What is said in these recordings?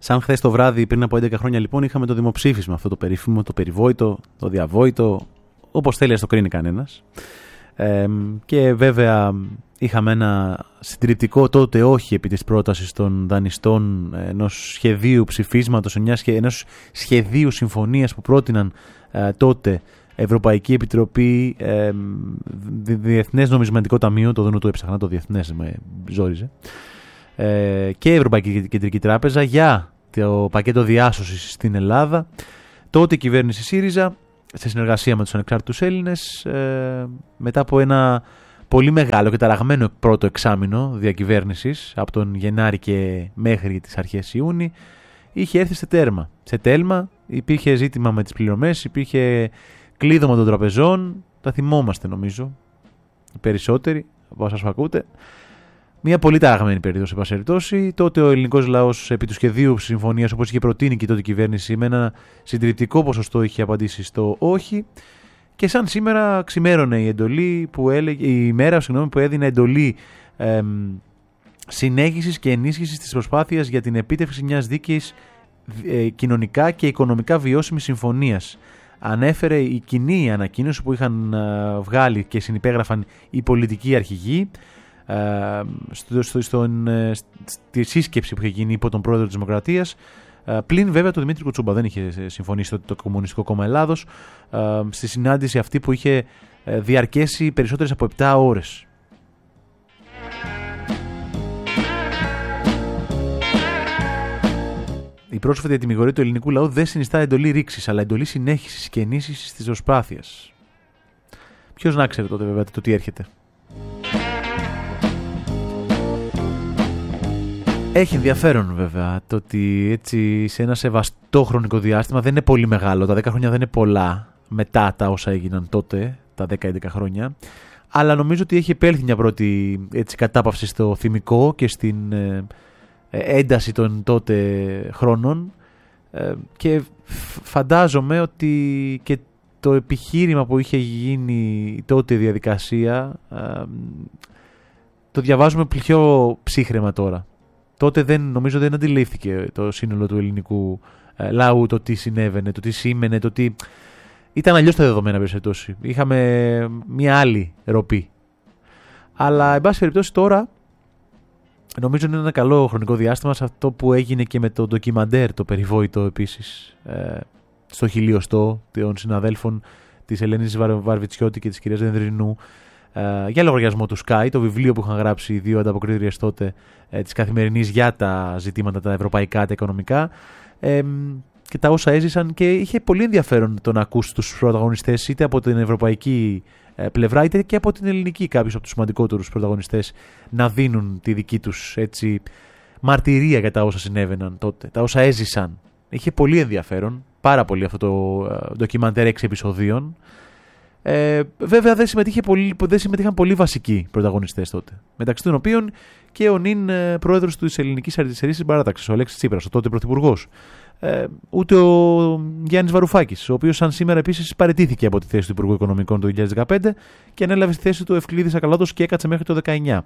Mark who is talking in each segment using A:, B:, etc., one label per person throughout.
A: Σαν χθες το βράδυ, πριν από 11 χρόνια, λοιπόν, είχαμε το δημοψήφισμα, αυτό το περίφημο, το περιβόητο, το διαβόητο, όπως θέλει να το κρίνει κανένας. Και βέβαια είχαμε ένα συντριπτικό τότε όχι επί της πρότασης των δανειστών ενός σχεδίου ψηφίσματος, ενός σχεδίου συμφωνίας που πρότειναν τότε Ευρωπαϊκή Επιτροπή, Διεθνές Νομισματικό Ταμείο, το δεν το έψαχνα, το Διεθνές με ζόριζε, και Ευρωπαϊκή Κεντρική Τράπεζα για το πακέτο διάσωσης στην Ελλάδα. Τότε η κυβέρνηση ΣΥΡΙΖΑ, σε συνεργασία με τους ανεξάρτητους Έλληνες, μετά από ένα πολύ μεγάλο και ταραγμένο πρώτο εξάμηνο διακυβέρνησης, από τον Γενάρη και μέχρι τις αρχές Ιούνιου, είχε έρθει σε τέρμα. Σε τέλμα, υπήρχε ζήτημα με τις πληρωμές, υπήρχε κλείδωμα των τραπεζών, τα θυμόμαστε νομίζω οι περισσότεροι από όσους ακούτε. Μια πολύ ταραγμένη περίοδος, σε πάση περιπτώσει. Τότε ο ελληνικός λαός, επί του σχεδίου συμφωνίας, όπως είχε προτείνει και τότε η κυβέρνηση, με ένα συντριπτικό ποσοστό είχε απαντήσει στο όχι. Και σαν σήμερα ξημέρωνε η εντολή που έλεγε, η ημέρα που έδινε εντολή συνέχισης και ενίσχυσης της προσπάθειας για την επίτευξη μιας δίκαιης κοινωνικά και οικονομικά βιώσιμης συμφωνίας. Ανέφερε η κοινή ανακοίνωση που είχαν βγάλει και συνυπέγραφαν οι πολιτικοί αρχηγοί στη σύσκεψη που είχε γίνει υπό τον πρόεδρο της Δημοκρατίας, πλην βέβαια του Δημήτρη Κουτσούμπα. Δεν είχε συμφωνήσει το Κομμουνιστικό Κόμμα Ελλάδος στη συνάντηση αυτή που είχε διαρκέσει περισσότερες από 7 ώρες. Η πρόσφατη ατιμιγορία του ελληνικού λαού δεν συνιστά εντολή ρήξης, αλλά εντολή συνέχισης και ενίσχυσης της προσπάθειας. Ποιος να ξέρει τότε βέβαια το τι έρχεται. Έχει ενδιαφέρον βέβαια το ότι έτσι σε ένα σεβαστό χρονικό διάστημα, δεν είναι πολύ μεγάλο, τα 10 χρόνια δεν είναι πολλά μετά τα όσα έγιναν τότε, τα 10-11 χρόνια, αλλά νομίζω ότι έχει επέλθει μια πρώτη έτσι, κατάπαυση στο θυμικό και στην ένταση των τότε χρόνων, και φαντάζομαι ότι και το επιχείρημα που είχε γίνει τότε η διαδικασία το διαβάζουμε πιο ψύχραιμα τώρα. Τότε νομίζω δεν αντιλήφθηκε το σύνολο του ελληνικού λαού το τι συνέβαινε, το τι σήμαινε, το τι... Ήταν αλλιώς τα δεδομένα περιπτώσει. Είχαμε μια άλλη ροπή. Αλλά εν πάση περιπτώσει τώρα νομίζω είναι ένα καλό χρονικό διάστημα σε αυτό που έγινε και με το ντοκιμαντέρ το περιβόητο επίσης στο χιλιοστό των συναδέλφων της Ελένης Βαρβιτσιώτη και της κυρίας Δενδρινού για λογαριασμό του Sky, το βιβλίο που είχαν γράψει οι δύο ανταποκρίτριες τότε της Καθημερινής για τα ζητήματα τα ευρωπαϊκά, τα οικονομικά, και τα όσα έζησαν, και είχε πολύ ενδιαφέρον το να ακούσει τους πρωταγωνιστές είτε από την ευρωπαϊκή πλευρά είτε και από την ελληνική, κάποιους από τους σημαντικότερους πρωταγωνιστές να δίνουν τη δική τους έτσι, μαρτυρία για τα όσα συνέβαιναν τότε, τα όσα έζησαν. Είχε πολύ ενδιαφέρον, πάρα πολύ αυτό το ντοκιμαντέρ 6 επεισοδίων. Βέβαια δεν συμμετείχαν πολύ βασικοί πρωταγωνιστές τότε, μεταξύ των οποίων και ο νυν πρόεδρος της Ελληνικής Αριστερής Παράταξης, ο Αλέξης Τσίπρας, ο τότε πρωθυπουργός, ούτε ο Γιάννης Βαρουφάκης, ο οποίος σαν σήμερα επίσης παραιτήθηκε από τη θέση του Υπουργού Οικονομικών το 2015 και ανέλαβε στη θέση του Ευκλήδης Ακαλώτος και έκατσε μέχρι το 2019.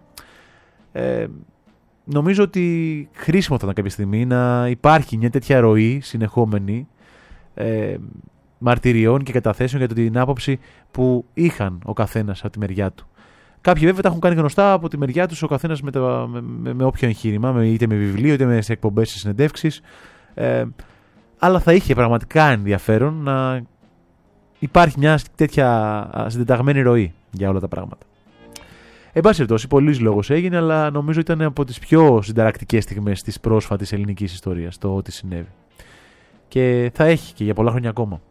A: Νομίζω ότι χρήσιμο θα ήταν κάποια στιγμή να υπάρχει μια τέτοια ροή συνεχόμενη μαρτυριών και καταθέσεων για την άποψη που είχαν ο καθένας από τη μεριά του. Κάποιοι βέβαια τα έχουν κάνει γνωστά από τη μεριά τους ο καθένας με όποιο εγχείρημα, είτε με βιβλίο είτε με εκπομπές ή συνεντεύξεις. Αλλά θα είχε πραγματικά ενδιαφέρον να υπάρχει μια τέτοια συντεταγμένη ροή για όλα τα πράγματα. Εν πάση περιπτώσει, πολλής λόγος έγινε, αλλά νομίζω ήταν από τις πιο συνταρακτικές στιγμές της πρόσφατης ελληνικής ιστορίας το ότι συνέβη. Και θα έχει και για πολλά χρόνια ακόμα.